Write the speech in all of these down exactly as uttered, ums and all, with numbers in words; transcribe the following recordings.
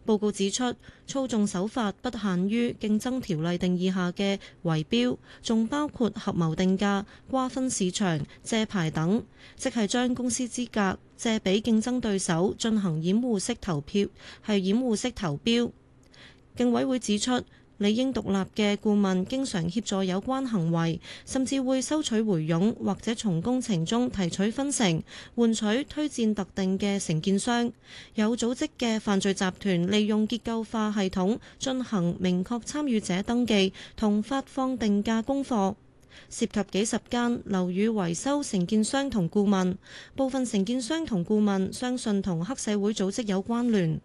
報告指出，操縱手法不限於競爭條例定義下嘅圍標，仲包括合謀定價、瓜分市場、借牌等，即係將公司資格借俾競爭對手進行掩護式投票，係掩護式投標。競委會指出，理應獨立嘅顧問經常協助有關行為，甚至會收取回佣或者從工程中提取分成，換取推薦特定嘅承建商。有組織嘅犯罪集團利用結構化系統進行明確參與者登記同發放定價功課，涉及幾十間樓宇維修承建商同顧問，部分承建商同顧問相信同黑社會組織有關聯。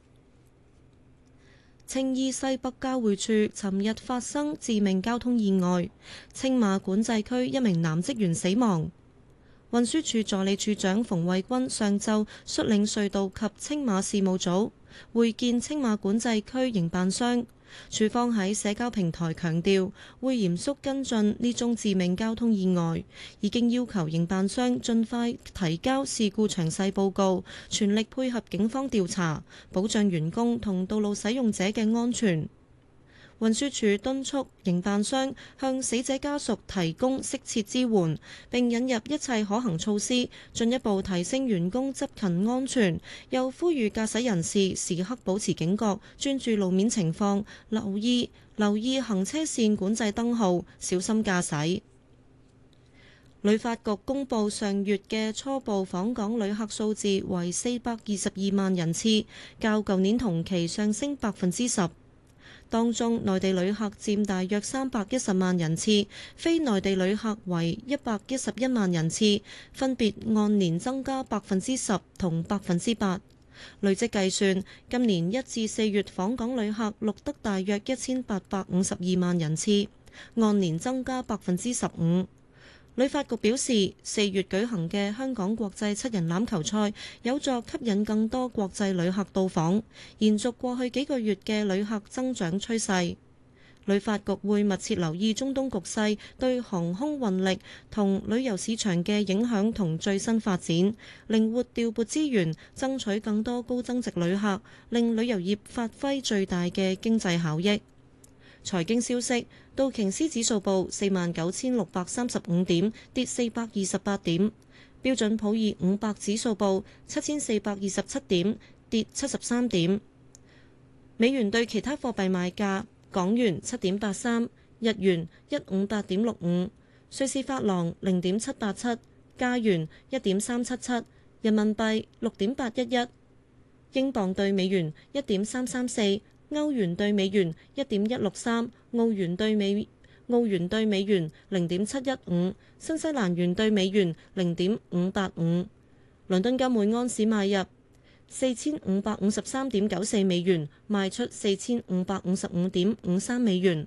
青衣西北交匯處尋日發生致命交通意外，青馬管制區一名男職員死亡。運輸署助理處長馮衛軍上晝率領隧道及青馬事務組會見青馬管制區營辦商。署方喺社交平台強調，會嚴肅跟進呢宗致命交通意外，已經要求營辦商盡快提交事故詳細報告，全力配合警方調查，保障員工同道路使用者嘅安全。運輸署敦促營辦商向死者家屬提供適切支援，並引入一切可行措施，進一步提升員工執勤安全。又呼籲駕駛人士時刻保持警覺，專注路面情況，留意留意行車線管制燈號，小心駕駛。旅發局公布上月嘅初步訪港旅客數字為四百二十二萬人次，較舊年同期上升百分之十。當中內地旅客佔大約三百一十萬人次，非內地旅客為一百一十一萬人次，分別按年增加百分之十同百分之八。累積計算，今年一至四月訪港旅客錄得大約一千八百五十二萬人次，按年增加百分之十五。旅發局表示，四月舉行嘅香港國際七人欖球賽有助吸引更多國際旅客到訪，延續過去幾個月嘅旅客增長趨勢。旅發局會密切留意中東局勢對航空運力同旅遊市場嘅影響同最新發展，靈活調撥資源，爭取更多高增值旅客，令旅遊業發揮最大嘅經濟效益。財經消息，道瓊斯指數報四萬九千六百三十五點，跌四百二十八點；標準普爾五百指數報七千四百二十七點，跌七十三點。美元對其他貨幣賣價：港元七點八三，日元一五八點六五，瑞士法郎零點七八七，加元一點三七七，人民幣六點八一一，英鎊對美元一點三三四。歐元對美元一點一六三，澳元對美澳元對美元零點七一五，新西蘭元對美元零點五八五。倫敦金每安士買入四千五百五十三點九四美元，賣出四千五百五十五點五三美元。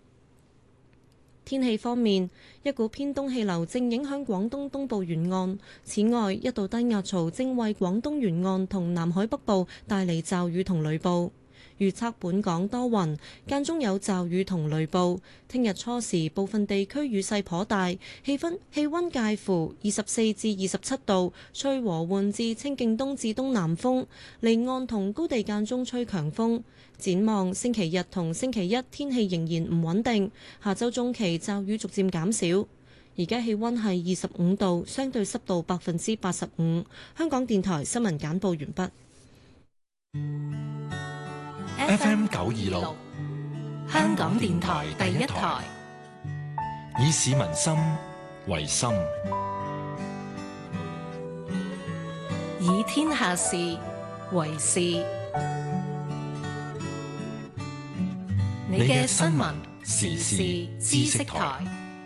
天氣方面，一股偏東氣流正影響廣東東部沿岸，此外一道低壓槽正為廣東沿岸同南海北部帶嚟驟雨同雷暴。預測本港多雲，間中有驟雨同雷暴。聽日初時部分地區雨勢頗大，氣温氣温介乎二十四至二十七度，吹和緩至清勁東至東南風，離岸同高地間中吹強風。展望星期日同星期一天氣仍然唔穩定，下週中期驟雨逐漸減少。而家氣温係二十五度，相對濕度百分之八十五。香港電台新聞簡報完畢。 F M 九二六，香港電台第一台，以市民心為心， 以天下事為事。你嘅新聞時事知識台。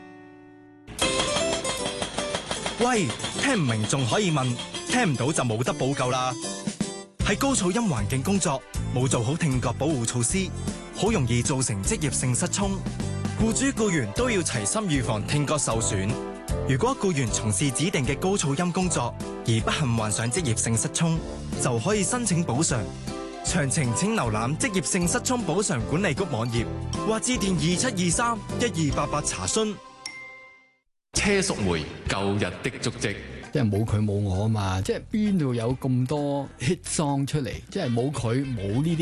喂，聽唔明仲可以問，聽唔到就冇得補救啦。喺高噪音環境工作，冇做好聽覺保護措施，好容易造成職業性失聰。僱主僱員都要齊心預防聽覺受損。如果僱員從事指定嘅高噪音工作，而不幸患上職業性失聰，就可以申請補償。詳情請瀏覽職業性失聰補償管理局網頁，或致電二七二三一二八八查詢。 車淑梅舊日的足跡。 即係冇佢冇我啊嘛，即係邊度有咁多 hit song 出嚟？即係冇佢冇呢啲。